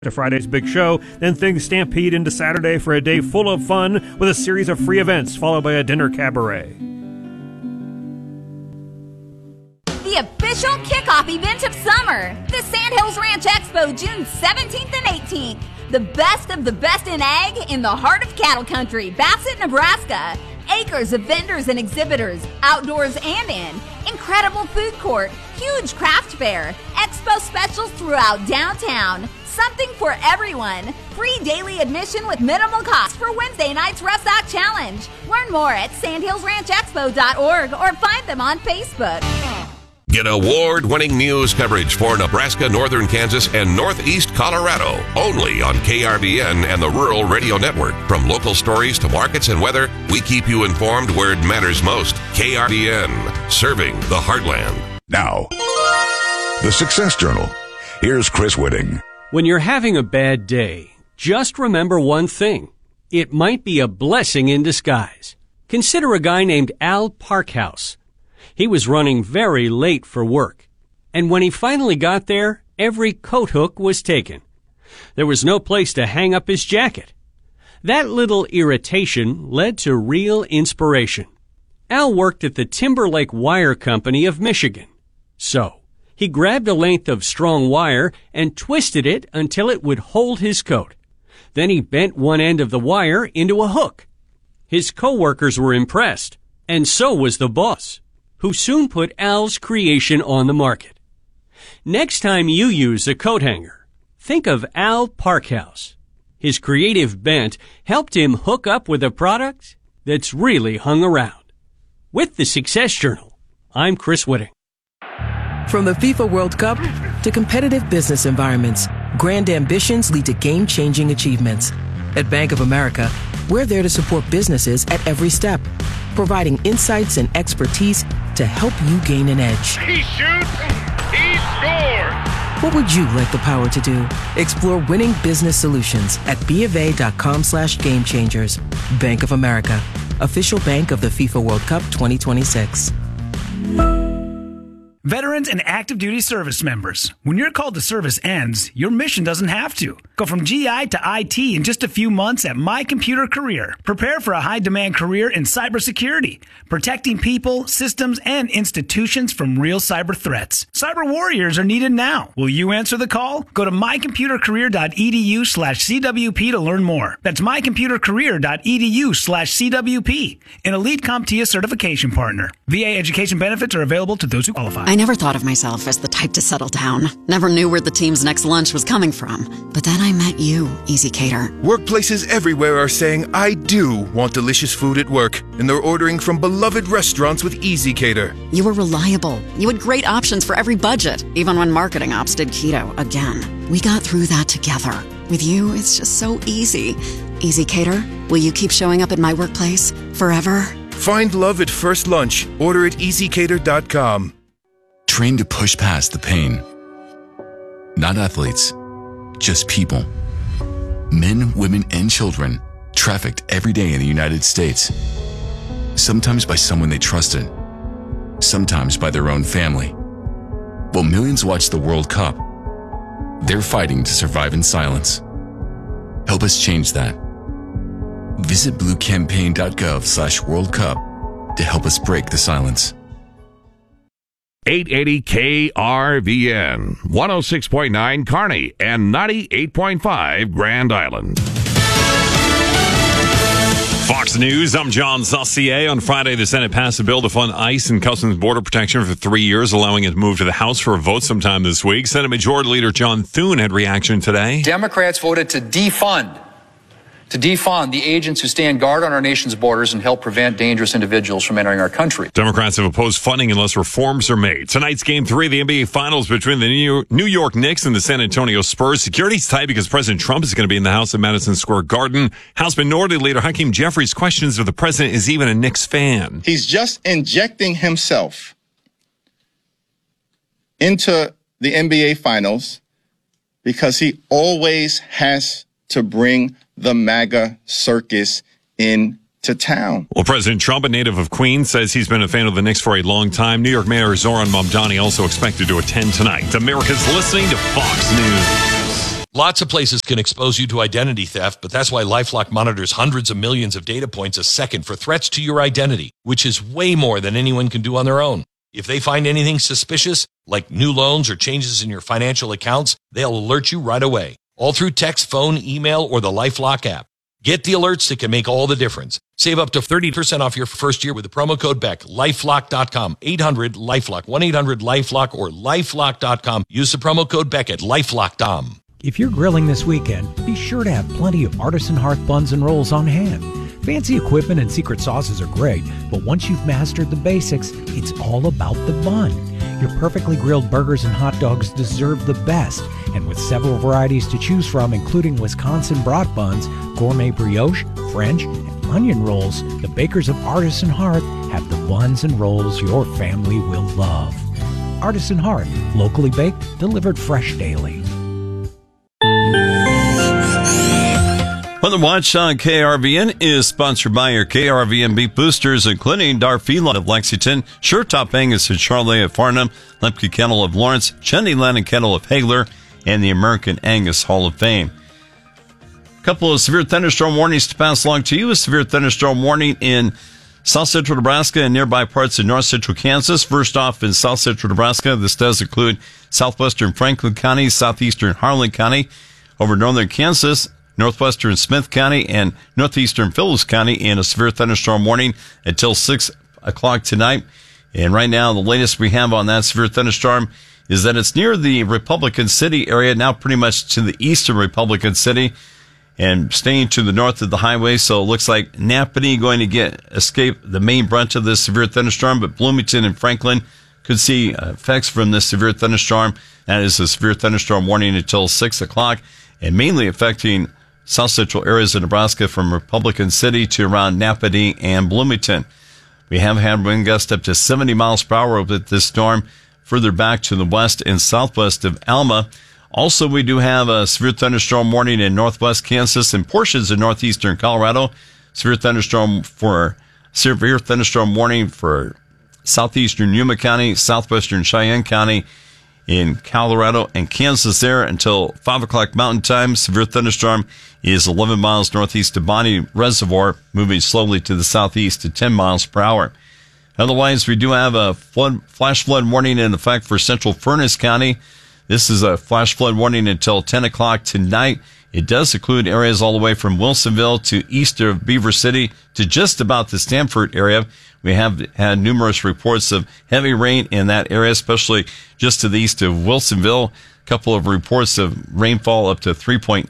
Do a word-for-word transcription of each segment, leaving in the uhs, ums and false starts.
To Friday's big show, then things stampede into Saturday for a day full of fun with a series of free events, followed by a dinner cabaret. The official kickoff event of summer, the Sandhills Ranch Expo, June seventeenth and eighteenth. The best of the best in ag in the heart of cattle country, Bassett, Nebraska. Acres of vendors and exhibitors, outdoors and in. Incredible food court, huge craft fair, expo specials throughout downtown. Something for everyone. Free daily admission with minimal cost for Wednesday night's Rough Stock Challenge. Learn more at sandhills ranch expo dot org or find them on Facebook. Get award-winning news coverage for Nebraska, Northern Kansas, and Northeast Colorado. Only on K R V N and the Rural Radio Network. From local stories to markets and weather, we keep you informed where it matters most. K R V N, serving the heartland. Now, the Success Journal. Here's Chris Whitting. When you're having a bad day, just remember one thing. It might be a blessing in disguise. Consider a guy named Al Parkhouse. He was running very late for work, and when he finally got there, every coat hook was taken. There was no place to hang up his jacket. That little irritation led to real inspiration. Al worked at the Timberlake Wire Company of Michigan. So, he grabbed a length of strong wire and twisted it until it would hold his coat. Then he bent one end of the wire into a hook. His coworkers were impressed, and so was the boss, who soon put Al's creation on the market. Next time you use a coat hanger, think of Al Parkhouse. His creative bent helped him hook up with a product that's really hung around. With the Success Journal, I'm Chris Whitting. From the FIFA World Cup to competitive business environments, grand ambitions lead to game-changing achievements. At Bank of America, we're there to support businesses at every step, providing insights and expertise to help you gain an edge. He shoots, he scores! What would you like the power to do? Explore winning business solutions at BofA.com slash game changers. Bank of America, official bank of the FIFA World Cup twenty twenty-six. Veterans and active duty service members, when your call to service ends, your mission doesn't have to. Go from G I to I T in just a few months at My Computer Career. Prepare for a high-demand career in cybersecurity, protecting people, systems, and institutions from real cyber threats. Cyber warriors are needed now. Will you answer the call? Go to mycomputercareer.edu slash CWP to learn more. That's mycomputercareer.edu slash CWP, an Elite CompTIA certification partner. V A education benefits are available to those who qualify. I never thought of myself as the type to settle down. Never knew where the team's next lunch was coming from. But then I met you, Easy Cater. Workplaces everywhere are saying, I do want delicious food at work. And they're ordering from beloved restaurants with Easy Cater. You were reliable. You had great options for every budget, even when marketing ops did keto again. We got through that together. With you, it's just so easy. Easy Cater, will you keep showing up at my workplace forever? Find love at first lunch. Order at easy cater dot com. Trained to push past the pain. Not athletes, just people. Men, women, and children trafficked every day in the United States. Sometimes by someone they trusted, sometimes by their own family. While millions watch the World Cup, they're fighting to survive in silence. Help us change that. Visit bluecampaign.gov slash World Cup to help us break the silence. eight eighty K R V N, one oh six point nine Kearney, and ninety-eight point five Grand Island. Fox News, I'm John Saucier. On Friday, the Senate passed a bill to fund ICE and Customs Border Protection for three years, allowing it to move to the House for a vote sometime this week. Senate Majority Leader John Thune had reaction today. Democrats voted to defund to defund the agents who stand guard on our nation's borders and help prevent dangerous individuals from entering our country. Democrats have opposed funding unless reforms are made. Tonight's Game three of the N B A Finals between the New York Knicks and the San Antonio Spurs. Security's tight because President Trump is going to be in the House at Madison Square Garden. House Minority Leader Hakeem Jeffries questions if the president is even a Knicks fan. He's just injecting himself into the N B A Finals because he always has to bring the MAGA circus into town. Well, President Trump, a native of Queens, says he's been a fan of the Knicks for a long time. New York Mayor Zoran Mamdani also expected to attend tonight. America's listening to Fox News. Lots of places can expose you to identity theft, but that's why LifeLock monitors hundreds of millions of data points a second for threats to your identity, which is way more than anyone can do on their own. If they find anything suspicious, like new loans or changes in your financial accounts, they'll alert you right away, all through text, phone, email, or the LifeLock app. Get the alerts that can make all the difference. Save up to thirty percent off your first year with the promo code Beck. LifeLock dot com, eight hundred LifeLock, one eight hundred LifeLock, or LifeLock dot com. Use the promo code Beck at LifeLock dot com. If you're grilling this weekend, be sure to have plenty of Artisan Hearth buns and rolls on hand. Fancy equipment and secret sauces are great, but once you've mastered the basics, it's all about the bun. Your perfectly grilled burgers and hot dogs deserve the best, and with several varieties to choose from, including Wisconsin brat buns, gourmet brioche, French, and onion rolls, the bakers of Artisan Hearth have the buns and rolls your family will love. Artisan Hearth, locally baked, delivered fresh daily. Well, the Watch on K R V N is sponsored by your K R V N beef boosters, including Darfila of Lexington, Sure Top Angus and Charolais of Farnham, Lemke Kennel of Lawrence, Cheney Land Kennel of Hagler, and the American Angus Hall of Fame. A couple of severe thunderstorm warnings to pass along to you. A severe thunderstorm warning in south central Nebraska and nearby parts of north central Kansas. First off, in south central Nebraska, this does include southwestern Franklin County, southeastern Harlan County, over northern Kansas, northwestern Smith County, and northeastern Phillips County in a severe thunderstorm warning until six o'clock tonight. And right now, the latest we have on that severe thunderstorm is that it's near the Republican City area, now pretty much to the east of Republican City and staying to the north of the highway. So it looks like Napanee going to get escape the main brunt of this severe thunderstorm, but Bloomington and Franklin could see effects from this severe thunderstorm. That is a severe thunderstorm warning until six o'clock and mainly affecting south central areas of Nebraska from Republican City to around Napanee and Bloomington. We have had wind gusts up to seventy miles per hour with this storm further back to the west and southwest of Alma. Also, we do have a severe thunderstorm warning in northwest Kansas and portions of northeastern Colorado. Severe thunderstorm for severe thunderstorm warning for southeastern Yuma County, southwestern Cheyenne County, in Colorado and Kansas there until five o'clock Mountain Time. Severe thunderstorm is eleven miles northeast of Bonnie Reservoir, moving slowly to the southeast at ten miles per hour. Otherwise, we do have a flood, flash flood warning in effect for central Furnace County. This is a flash flood warning until ten o'clock tonight. It does include areas all the way from Wilsonville to east of Beaver City to just about the Stanford area. We have had numerous reports of heavy rain in that area, especially just to the east of Wilsonville. A couple of reports of rainfall up to three point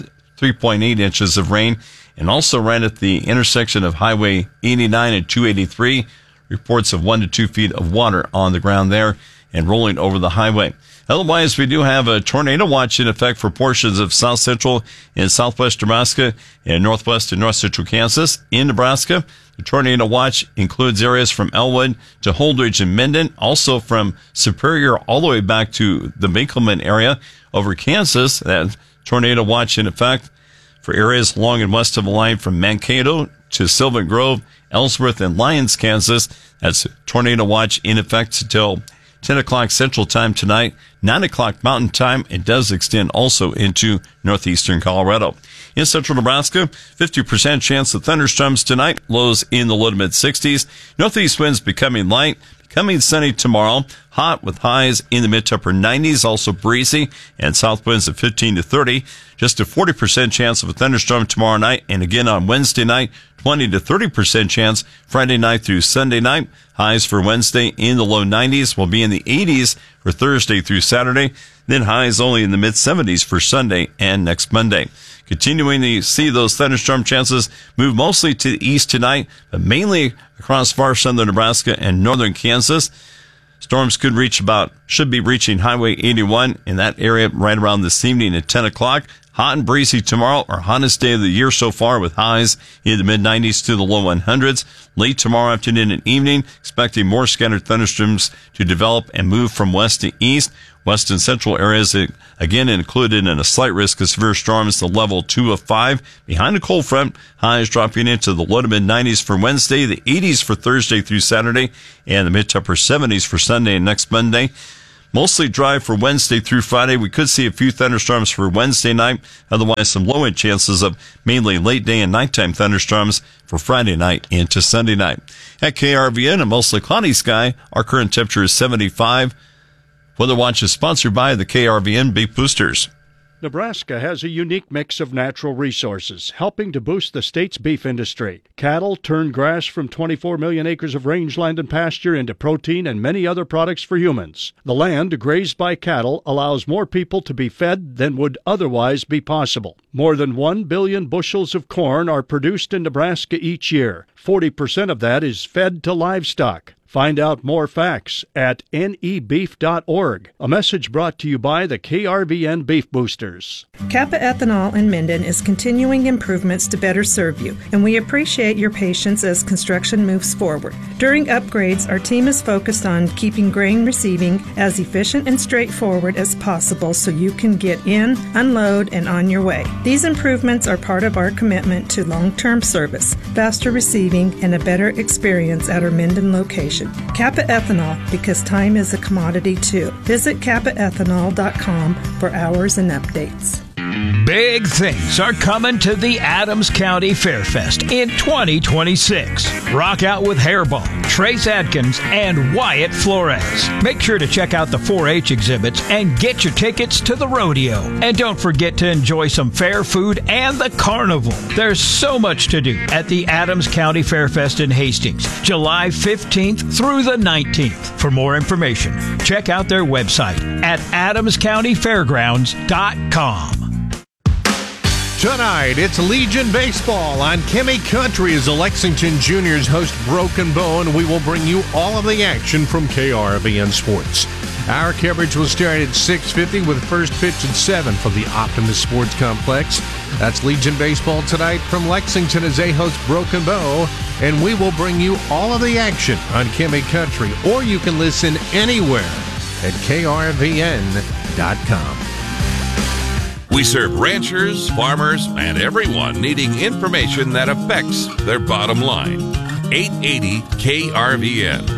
eight inches of rain. And also right at the intersection of Highway eighty-nine and two eighty-three, reports of one to two feet of water on the ground there and rolling over the highway. Otherwise, we do have a tornado watch in effect for portions of south central and southwest Nebraska and northwest and north central Kansas. In Nebraska, the tornado watch includes areas from Elwood to Holdridge and Minden, also from Superior all the way back to the Winkelman area. Over Kansas, that tornado watch in effect for areas along and west of the line from Mankato to Sylvan Grove, Ellsworth, and Lyons, Kansas. That's tornado watch in effect until ten o'clock Central Time tonight, nine o'clock Mountain Time. It does extend also into northeastern Colorado. In central Nebraska, fifty percent chance of thunderstorms tonight, lows in the low to mid sixties. Northeast winds becoming light, becoming sunny tomorrow, hot with highs in the mid to upper nineties, also breezy, and south winds at fifteen to thirty. Just a forty percent chance of a thunderstorm tomorrow night, and again on Wednesday night, twenty to thirty percent chance Friday night through Sunday night. Highs for Wednesday in the low nineties, will be in the eighties for Thursday through Saturday. Then highs only in the mid seventies for Sunday and next Monday. Continuing to see those thunderstorm chances move mostly to the east tonight, but mainly across far southern Nebraska and northern Kansas. Storms could reach about, should be reaching Highway eighty-one in that area right around this evening at ten o'clock. Hot and breezy tomorrow, our hottest day of the year so far, with highs in the mid nineties to the low hundreds. Late tomorrow afternoon and evening, expecting more scattered thunderstorms to develop and move from west to east. West and central areas, again, included in a slight risk of severe storms, the level two of five. Behind a cold front, highs dropping into the low to mid nineties for Wednesday, the eighties for Thursday through Saturday, and the mid to upper seventies for Sunday and next Monday. Mostly dry for Wednesday through Friday. We could see a few thunderstorms for Wednesday night. Otherwise, some low-end chances of mainly late day and nighttime thunderstorms for Friday night into Sunday night. At K R V N, a mostly cloudy sky. Our current temperature is seventy-five. Weather Watch is sponsored by the K R V N Beef Boosters. Nebraska has a unique mix of natural resources, helping to boost the state's beef industry. Cattle turn grass from twenty-four million acres of rangeland and pasture into protein and many other products for humans. The land grazed by cattle allows more people to be fed than would otherwise be possible. More than one billion bushels of corn are produced in Nebraska each year. forty percent of that is fed to livestock. Find out more facts at N E beef dot org. A message brought to you by the K R V N Beef Boosters. Kappa Ethanol in Minden is continuing improvements to better serve you, and we appreciate your patience as construction moves forward. During upgrades, our team is focused on keeping grain receiving as efficient and straightforward as possible so you can get in, unload, and on your way. These improvements are part of our commitment to long-term service, faster receiving, and a better experience at our Minden location. Kappa Ethanol, because time is a commodity too. Visit kappa ethanol dot com for hours and updates. Big things are coming to the Adams County Fairfest in twenty twenty-six. Rock out with Hairball, Trace Adkins, and Wyatt Flores. Make sure to check out the four H exhibits and get your tickets to the rodeo. And don't forget to enjoy some fair food and the carnival. There's so much to do at the Adams County Fairfest in Hastings, July fifteenth through the nineteenth. For more information, check out their website at adams county fairgrounds dot com. Tonight, it's Legion Baseball on Kimmy Country as the Lexington Juniors host Broken Bow, and we will bring you all of the action from K R V N Sports. Our coverage will start at six fifty with first pitch at seven from the Optimus Sports Complex. That's Legion Baseball tonight from Lexington as they host Broken Bow, and we will bring you all of the action on Kimmy Country, or you can listen anywhere at K R V N dot com. We serve ranchers, farmers, and everyone needing information that affects their bottom line. eight eighty K R V N.